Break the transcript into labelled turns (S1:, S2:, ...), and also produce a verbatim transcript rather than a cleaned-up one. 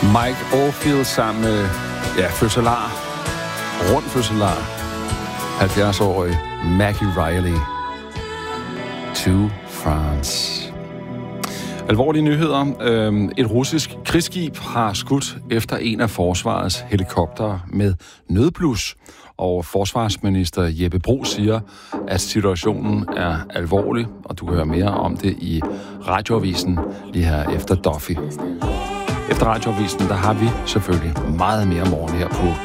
S1: Mike Oldfield sammen med ja, fødselar, rund fødselar, halvfjerds-årig Maggie Riley. To France. Alvorlige nyheder. Et russisk krigsskib har skudt efter en af forsvarets helikoptere med nødblus. Og forsvarsminister Jeppe Bruus siger, at situationen er alvorlig, og du kan høre mere om det i Radioavisen lige her efter Duffy. Efter Radioavisen, der har vi selvfølgelig meget mere morgen her på